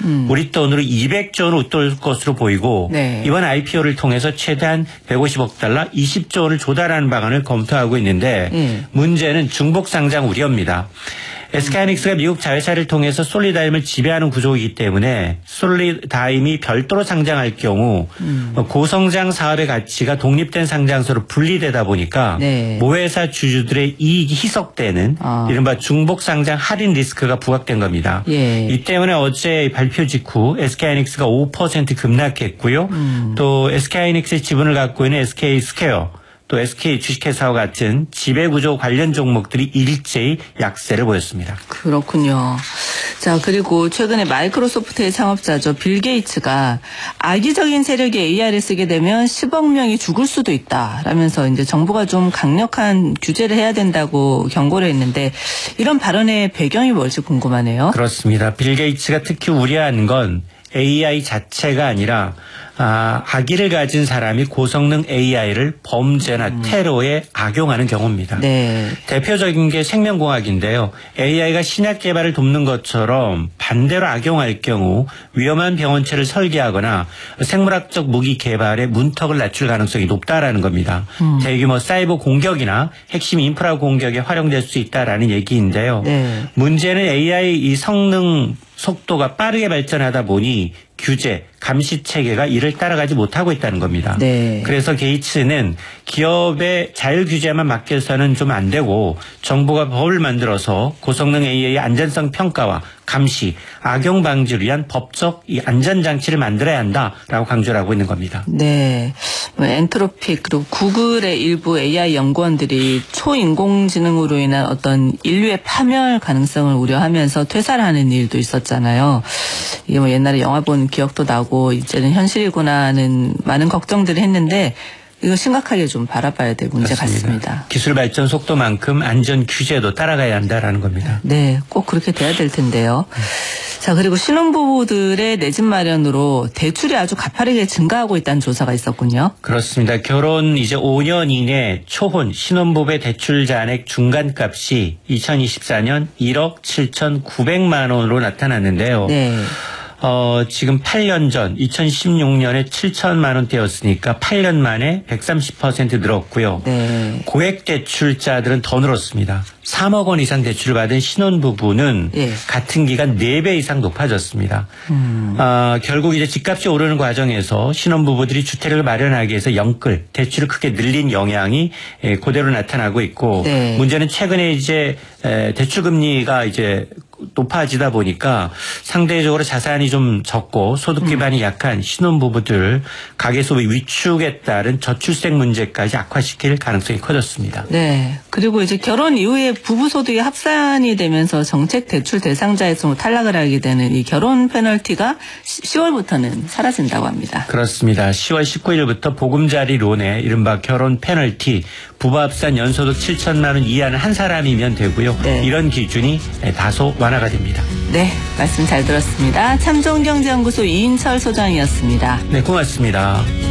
우리 돈으로 200조 원을 웃돌 것으로 보이고 네. 이번 IPO를 통해서 최대한 150억 달러 20조 원을 조달하는 방안을 검토하고 있는데 문제는 중복 상장 우려입니다. SK하이닉스가 미국 자회사를 통해서 솔리다임을 지배하는 구조이기 때문에 솔리다임이 별도로 상장할 경우 고성장 사업의 가치가 독립된 상장소로 분리되다 보니까 네. 모회사 주주들의 이익이 희석되는 이른바 중복 상장 할인 리스크가 부각된 겁니다. 예. 이 때문에 어제 발표 직후 SK하이닉스가 5% 급락했고요. 또 SK하이닉스의 지분을 갖고 있는 SK스퀘어 또 SK 주식회사와 같은 지배구조 관련 종목들이 일제히 약세를 보였습니다. 그렇군요. 자, 그리고 최근에 마이크로소프트의 창업자죠. 빌 게이츠가 악의적인 세력이 AI를 쓰게 되면 10억 명이 죽을 수도 있다라면서 이제 정부가 좀 강력한 규제를 해야 된다고 경고를 했는데 이런 발언의 배경이 뭘지 궁금하네요. 그렇습니다. 빌 게이츠가 특히 우려하는 건 AI 자체가 아니라 악의를 가진 사람이 고성능 AI를 범죄나 테러에 악용하는 경우입니다. 네. 대표적인 게 생명공학인데요. AI가 신약 개발을 돕는 것처럼 반대로 악용할 경우 위험한 병원체를 설계하거나 생물학적 무기 개발에 문턱을 낮출 가능성이 높다라는 겁니다. 대규모 사이버 공격이나 핵심 인프라 공격에 활용될 수 있다라는 얘기인데요. 네. 문제는 AI 이 성능 속도가 빠르게 발전하다 보니 규제, 감시 체계가 이를 따라가지 못하고 있다는 겁니다. 네. 그래서 게이츠는 기업의 자율 규제만 맡겨서는 좀 안 되고 정부가 법을 만들어서 고성능 AI의 안전성 평가와 감시, 악용 방지를 위한 법적 이 안전장치를 만들어야 한다라고 강조를 하고 있는 겁니다. 네. 엔트로픽 그리고 구글의 일부 AI 연구원들이 초인공지능으로 인한 어떤 인류의 파멸 가능성을 우려하면서 퇴사를 하는 일도 있었잖아요. 이게 뭐 옛날에 영화 본 기억도 나고 이제는 현실이구나 하는 많은 걱정들을 했는데 이거 심각하게 좀 바라봐야 될 문제 그렇습니다. 같습니다. 기술 발전 속도만큼 안전 규제도 따라가야 한다라는 겁니다. 네, 꼭 그렇게 돼야 될 텐데요. 자, 그리고 신혼부부들의 내 집 마련으로 대출이 아주 가파르게 증가하고 있다는 조사가 있었군요. 그렇습니다. 결혼 이제 5년 이내 초혼 신혼부부의 대출 잔액 중간값이 2024년 1억 7,900만 원으로 나타났는데요. 네. 지금 8년 전 2016년에 7천만 원대였으니까 8년 만에 130% 늘었고요. 네. 고액 대출자들은 더 늘었습니다. 3억 원 이상 대출을 받은 신혼부부는 예. 같은 기간 4배 이상 높아졌습니다. 결국 이제 집값이 오르는 과정에서 신혼부부들이 주택을 마련하기 위해서 영끌, 대출을 크게 늘린 영향이 그대로 나타나고 있고 네. 문제는 최근에 이제 대출금리가 이제 높아지다 보니까 상대적으로 자산이 좀 적고 소득 기반이 약한 신혼부부들 가계소비 위축에 따른 저출생 문제까지 악화시킬 가능성이 커졌습니다. 네. 그리고 이제 결혼 이후에 부부 소득이 합산이 되면서 정책 대출 대상자에서 탈락을 하게 되는 이 결혼 페널티가 10월부터는 사라진다고 합니다. 그렇습니다. 10월 19일부터 보금자리론에 이른바 결혼 페널티 부부 합산 연소득 7천만 원 이하는 한 사람이면 되고요. 네. 이런 기준이 다소 완화가 됩니다. 네. 말씀 잘 들었습니다. 참정경제연구소 이인철 소장이었습니다. 네, 고맙습니다.